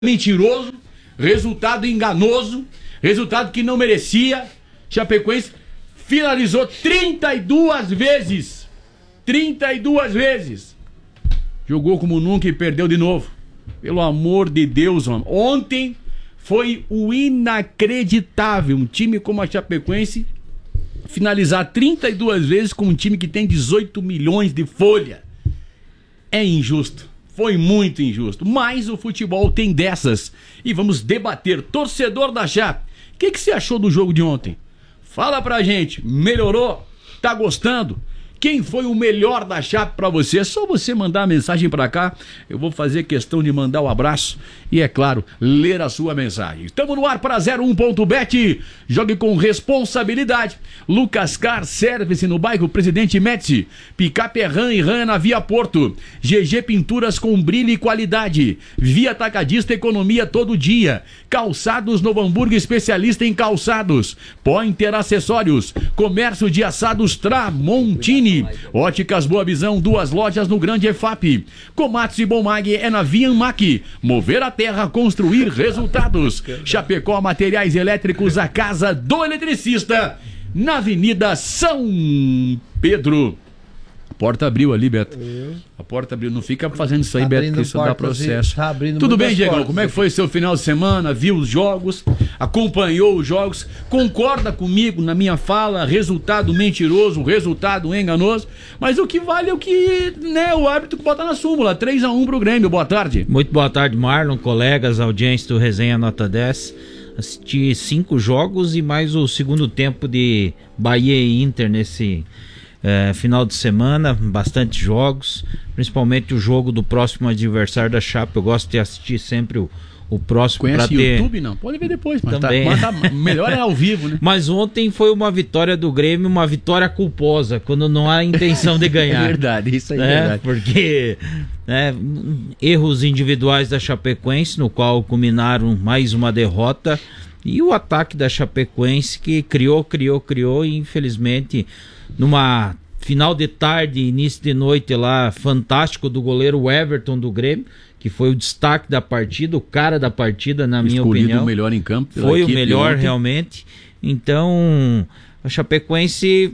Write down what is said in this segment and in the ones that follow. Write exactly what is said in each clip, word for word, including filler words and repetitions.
mentiroso, resultado enganoso, resultado que não merecia. Chapecoense finalizou trinta e duas vezes. trinta e duas vezes. Jogou como nunca e perdeu de novo. Pelo amor de Deus, mano. Ontem foi o inacreditável. Um time como a Chapecoense finalizar trinta e duas vezes com um time que tem dezoito milhões de folha. É injusto. Foi muito injusto. Mas o futebol tem dessas. E vamos debater. Torcedor da Chape, o que, que você achou do jogo de ontem? Fala pra gente. Melhorou? Tá gostando? Quem foi o melhor da Chape pra você? É só você mandar a mensagem pra cá. Eu vou fazer questão de mandar o um abraço e, é claro, ler a sua mensagem. Estamos no ar para zero um ponto bet. Jogue com responsabilidade. Lucas Car Service no bairro Presidente Médici. Picape Ram e Ram na Via Porto. G G Pinturas com brilho e qualidade. Via Atacadista Economia todo dia. Calçados Novo Hamburgo, especialista em calçados. Pointer Acessórios. Comércio de assados Tramontini. Óticas Boa Visão, duas lojas no Grande E F A P. Komatsu e Bomag é na Vianmac. Mover a terra, construir resultados. Chapecó Materiais Elétricos, a casa do eletricista, na Avenida São Pedro. A porta abriu ali, Beto. Eu. A porta abriu. Não fica fazendo isso aí, tá, Beto, porque isso dá processo. Tá Tudo bem, Diego? Como é que foi seu final de semana? Viu os jogos? Acompanhou os jogos? Concorda comigo na minha fala? Resultado mentiroso, resultado enganoso. Mas o que vale é o que, né, o árbitro bota na súmula. três a um pro Grêmio. Boa tarde. Muito boa tarde, Marlon, colegas, audiência do Resenha Nota dez. Assisti cinco jogos e mais o segundo tempo de Bahia e Inter nesse... É, final de semana, bastante jogos, principalmente o jogo do próximo adversário da Chape. Eu gosto de assistir sempre o, o próximo. Conhece pra o ter... YouTube? Não, pode ver depois, mas também. Tá, mas tá, melhor é ao vivo, né? Mas ontem foi uma vitória do Grêmio, uma vitória culposa, quando não há intenção de ganhar. É verdade, isso aí é, é verdade. Porque né, erros individuais da Chapecoense, no qual culminaram mais uma derrota, e o ataque da Chapecoense que criou, criou, criou e infelizmente numa final de tarde, início de noite lá, fantástico do goleiro Everton do Grêmio, que foi o destaque da partida, o cara da partida, na minha opinião. Escolhido o melhor em campo. Foi o melhor realmente. Então, a Chapecoense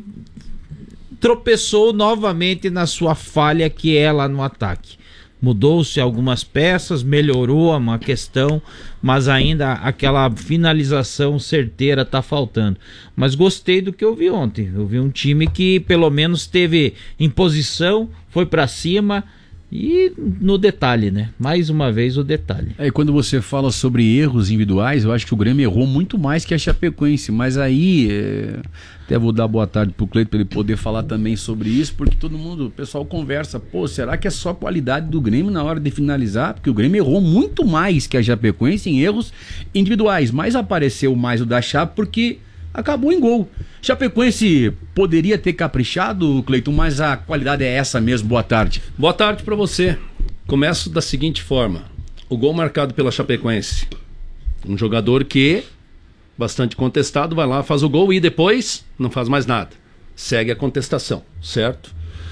tropeçou novamente na sua falha que é lá no ataque. Mudou-se algumas peças, melhorou uma questão, mas ainda aquela finalização certeira está faltando. Mas gostei do que eu vi ontem. Eu vi um time que pelo menos teve imposição, foi para cima e no detalhe, né? Mais uma vez o detalhe. É, e quando você fala sobre erros individuais, eu acho que o Grêmio errou muito mais que a Chapecoense, mas aí é... até vou dar boa tarde pro Cleito para ele poder falar também sobre isso, porque todo mundo, o pessoal conversa, pô, será que é só qualidade do Grêmio na hora de finalizar? Porque o Grêmio errou muito mais que a Chapecoense em erros individuais, mas apareceu mais o da Chape porque acabou em gol. Chapecoense poderia ter caprichado, Cleiton, mas a qualidade é essa mesmo. Boa tarde. Boa tarde para você. Começo da seguinte forma: o gol marcado pela Chapecoense, um jogador que bastante contestado, vai lá, faz o gol e depois não faz mais nada. Segue a contestação, certo?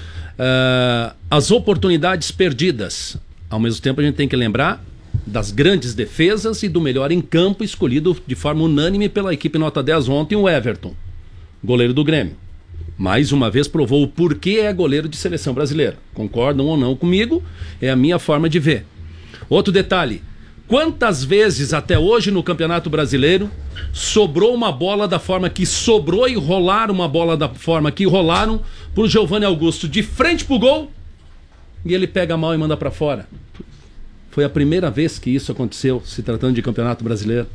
Uh, as oportunidades perdidas. Ao mesmo tempo a gente tem que lembrar das grandes defesas e do melhor em campo escolhido de forma unânime pela equipe Nota dez ontem, o Everton, goleiro do Grêmio. Mais uma vez provou o porquê é goleiro de seleção brasileira. Concordam ou não comigo? É a minha forma de ver. Outro detalhe: quantas vezes até hoje no Campeonato Brasileiro sobrou uma bola da forma que sobrou e rolaram uma bola da forma que rolaram pro Giovanni Augusto de frente pro gol e ele pega mal e manda para fora? Foi a primeira vez que isso aconteceu, se tratando de Campeonato Brasileiro.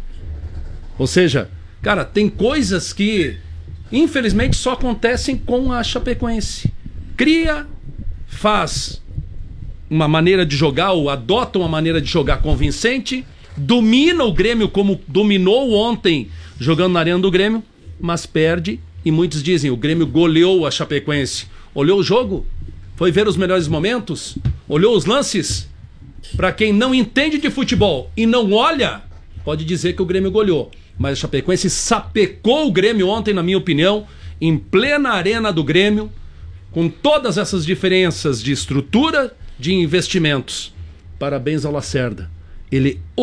Ou seja, cara, tem coisas que infelizmente só acontecem com a Chapecoense. Cria, faz uma maneira de jogar, ou adota uma maneira de jogar convincente, domina o Grêmio como dominou ontem jogando na arena do Grêmio, mas perde. E muitos dizem, o Grêmio goleou a Chapecoense. Olhou o jogo? Foi ver os melhores momentos? Olhou os lances? Para quem não entende de futebol e não olha, pode dizer que o Grêmio goleou. Mas a Chapecoense sapecou o Grêmio ontem, na minha opinião, em plena arena do Grêmio, com todas essas diferenças de estrutura, de investimentos. Parabéns ao Lacerda. ele